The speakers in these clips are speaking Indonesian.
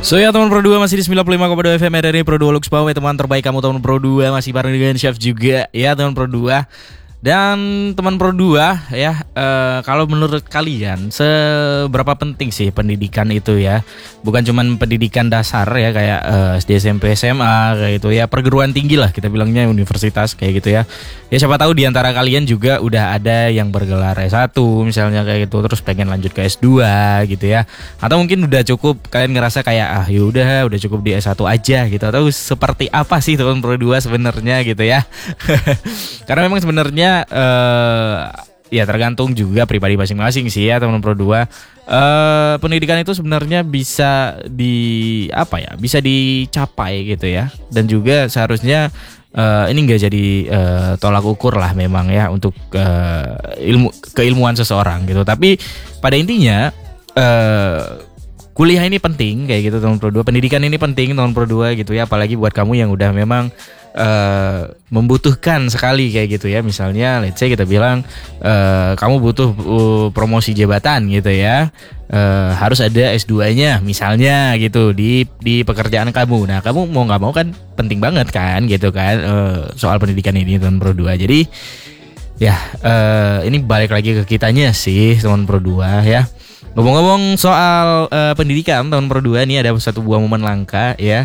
So ya teman Pro 2 masih di 95,2 FM RRI Pro 2 Lux Bawah, teman terbaik kamu teman Pro 2, masih bareng dengan Chef juga ya teman Pro 2. Dan teman Pro 2 ya, kalau menurut kalian seberapa penting sih pendidikan itu ya? Bukan cuman pendidikan dasar ya kayak SD, SMP, SMA kayak gitu ya, perguruan tinggi lah kita bilangnya, universitas kayak gitu ya. Ya siapa tahu di antara kalian juga udah ada yang bergelar S1 misalnya kayak gitu, terus pengen lanjut ke S2 gitu ya. Atau mungkin udah cukup, kalian ngerasa kayak yaudah udah cukup di S1 aja gitu. Atau seperti apa sih teman Pro 2 sebenarnya gitu ya. Karena memang sebenarnya ya tergantung juga pribadi masing-masing sih ya teman Pro 2. Pendidikan itu sebenarnya bisa bisa dicapai gitu ya. Dan juga seharusnya ini nggak jadi tolak ukur lah memang ya untuk keilmuan seseorang gitu. Tapi pada intinya kuliah ini penting kayak gitu teman Pro 2. Pendidikan ini penting teman Pro 2 gitu ya, apalagi buat kamu yang udah memang membutuhkan sekali kayak gitu ya. Misalnya let's say kita bilang kamu butuh promosi jabatan gitu ya, harus ada S2-nya misalnya gitu di pekerjaan kamu. Nah kamu mau gak mau kan penting banget kan gitu kan soal pendidikan ini teman Pro 2. Jadi ya ini balik lagi ke kitanya sih teman Pro 2 ya. Ngomong-ngomong soal pendidikan teman Pro 2, ini ada satu buah momen langka ya.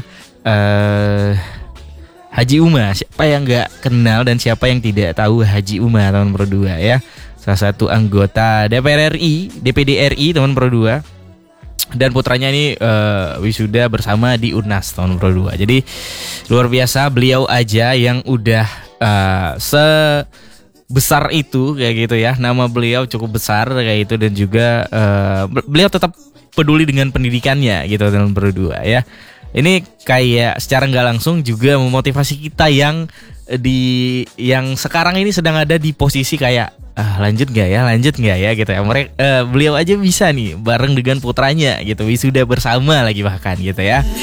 Haji Uma, siapa yang gak kenal dan siapa yang tidak tahu Haji Uma teman Pro 2 ya. Salah satu anggota DPR RI, DPD RI teman Pro 2. Dan putranya ini wisuda bersama di UNAS teman Pro 2. Jadi luar biasa, beliau aja yang udah sebesar itu kayak gitu ya. Nama beliau cukup besar kayak itu, dan juga beliau tetap peduli dengan pendidikannya gitu teman Pro 2 ya. Ini kayak secara nggak langsung juga memotivasi kita yang sekarang ini sedang ada di posisi kayak lanjut nggak ya gitu ya. Beliau aja bisa nih bareng dengan putranya gitu, wisuda bersama lagi bahkan gitu ya.